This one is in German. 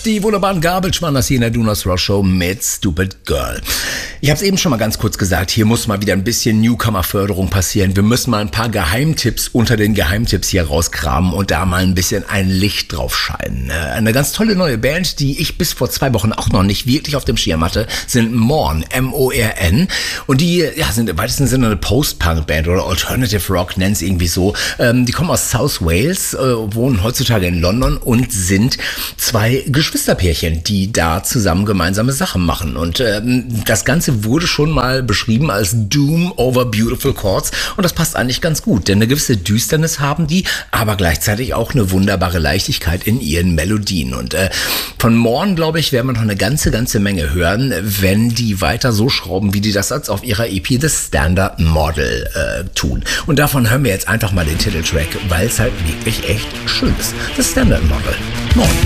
Die wunderbaren Gabelschwanners hier in der Do Not Rush Show mit Stupid Girl. Ich habe es eben schon mal ganz kurz gesagt, hier muss mal wieder ein bisschen Newcomer-Förderung passieren. Wir müssen mal ein paar Geheimtipps unter den Geheimtipps hier rauskramen und da mal ein bisschen ein Licht drauf scheinen. Eine ganz tolle neue Band, die ich bis vor 2 Wochen auch noch nicht wirklich auf dem Schirm hatte, sind Morn, M-O-R-N. Und die sind im weitesten Sinne eine Post-Punk-Band oder Alternative Rock, nennen es irgendwie so. Die kommen aus South Wales, wohnen heutzutage in London und sind 2 Geschwisterpärchen, die da zusammen gemeinsame Sachen machen. Und das Ganze wurde schon mal beschrieben als Doom over Beautiful Chords und das passt eigentlich ganz gut, denn eine gewisse Düsternis haben die, aber gleichzeitig auch eine wunderbare Leichtigkeit in ihren Melodien. Und von Morn, glaube ich, werden wir noch eine ganze Menge hören, wenn die weiter so schrauben, wie die das als auf ihrer EP The Standard Model tun. Und davon hören wir jetzt einfach mal den Titeltrack, weil es halt wirklich echt schön ist. The Standard Model. Morn.